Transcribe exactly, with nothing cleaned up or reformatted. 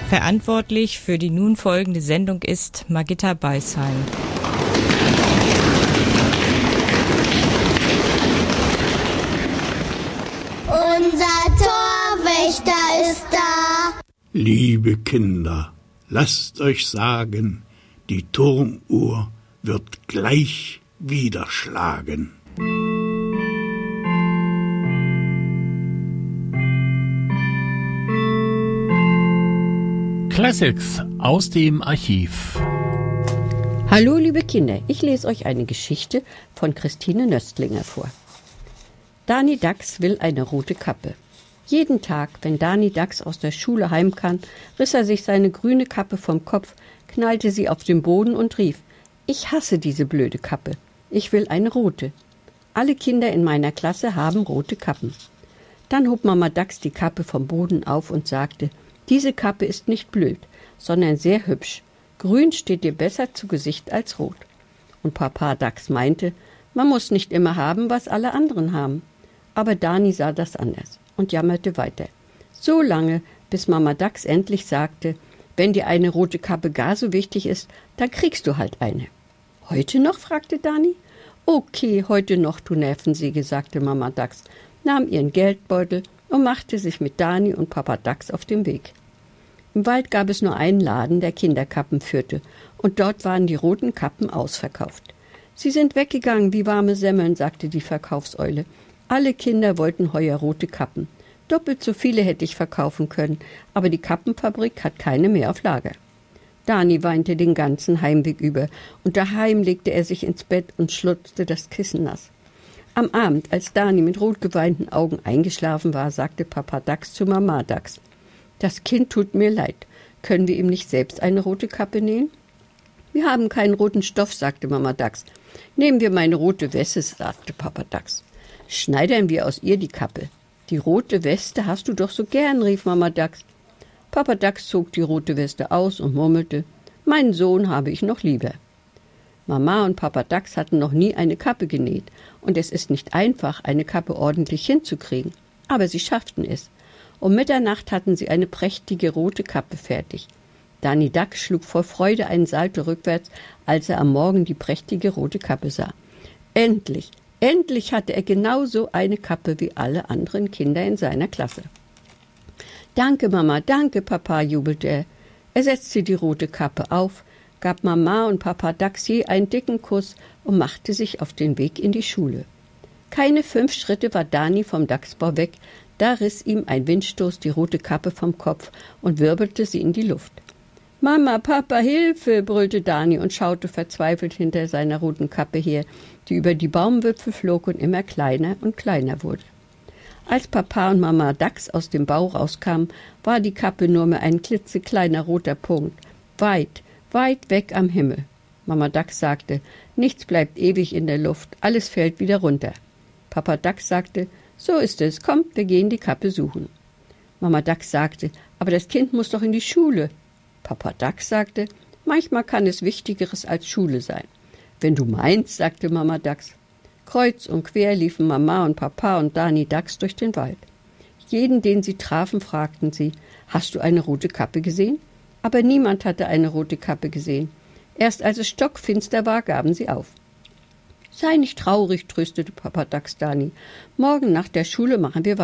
Verantwortlich für die nun folgende Sendung ist Margitta Beisheim. Unser Torwächter ist da. Liebe Kinder, lasst euch sagen, die Turmuhr wird gleich wieder schlagen. Classics aus dem Archiv. Hallo liebe Kinder, ich lese euch eine Geschichte von Christine Nöstlinger vor. Dani Dax will eine rote Kappe. Jeden Tag, wenn Dani Dax aus der Schule heim kann, riss er sich seine grüne Kappe vom Kopf, knallte sie auf den Boden und rief: Ich hasse diese blöde Kappe. Ich will eine rote. Alle Kinder in meiner Klasse haben rote Kappen. Dann hob Mama Dax die Kappe vom Boden auf und sagte: Diese Kappe ist nicht blöd, sondern sehr hübsch. Grün steht dir besser zu Gesicht als rot. Und Papa Dax meinte, man muss nicht immer haben, was alle anderen haben. Aber Dani sah das anders und jammerte weiter. So lange, bis Mama Dax endlich sagte, wenn dir eine rote Kappe gar so wichtig ist, dann kriegst du halt eine. Heute noch? Fragte Dani. Okay, heute noch, du Nervensäge, sagte Mama Dax, nahm ihren Geldbeutel und machte sich mit Dani und Papa Dax auf den Weg. Im Wald gab es nur einen Laden, der Kinderkappen führte, und dort waren die roten Kappen ausverkauft. Sie sind weggegangen wie warme Semmeln, sagte die Verkaufseule. Alle Kinder wollten heuer rote Kappen. Doppelt so viele hätte ich verkaufen können, aber die Kappenfabrik hat keine mehr auf Lager. Dani weinte den ganzen Heimweg über, und daheim legte er sich ins Bett und schlutzte das Kissen nass. Am Abend, als Dani mit rot geweinten Augen eingeschlafen war, sagte Papa Dax zu Mama Dax: Das Kind tut mir leid. Können wir ihm nicht selbst eine rote Kappe nähen? Wir haben keinen roten Stoff, sagte Mama Dax. Nehmen wir meine rote Weste, sagte Papa Dax. Schneidern wir aus ihr die Kappe. Die rote Weste hast du doch so gern, rief Mama Dax. Papa Dax zog die rote Weste aus und murmelte: Meinen Sohn habe ich noch lieber. Mama und Papa Dax hatten noch nie eine Kappe genäht, und es ist nicht einfach, eine Kappe ordentlich hinzukriegen. Aber sie schafften es. Um Mitternacht hatten sie eine prächtige rote Kappe fertig. Dani Dax schlug vor Freude einen Salto rückwärts, als er am Morgen die prächtige rote Kappe sah. Endlich, endlich hatte er genauso eine Kappe wie alle anderen Kinder in seiner Klasse. Danke, Mama, danke, Papa, jubelte er. Er setzte die rote Kappe auf, gab Mama und Papa Dax je einen dicken Kuss und machte sich auf den Weg in die Schule. Keine fünf Schritte war Dani vom Dachsbau weg, da riss ihm ein Windstoß die rote Kappe vom Kopf und wirbelte sie in die Luft. »Mama, Papa, Hilfe!« brüllte Dani und schaute verzweifelt hinter seiner roten Kappe her, die über die Baumwipfel flog und immer kleiner und kleiner wurde. Als Papa und Mama Dax aus dem Bau rauskamen, war die Kappe nur mehr ein klitzekleiner roter Punkt, weit, weit weg am Himmel. Mama Dax sagte, nichts bleibt ewig in der Luft, alles fällt wieder runter. Papa Dax sagte, so ist es, kommt, wir gehen die Kappe suchen. Mama Dax sagte, aber das Kind muss doch in die Schule. Papa Dax sagte, manchmal kann es Wichtigeres als Schule sein. Wenn du meinst, sagte Mama Dax. Kreuz und quer liefen Mama und Papa und Dani Dax durch den Wald. Jeden, den sie trafen, fragten sie, hast du eine rote Kappe gesehen? Aber niemand hatte eine rote Kappe gesehen. Erst als es stockfinster war, gaben sie auf. Sei nicht traurig, tröstete Papa Dax Dani. Morgen nach der Schule machen wir weiter.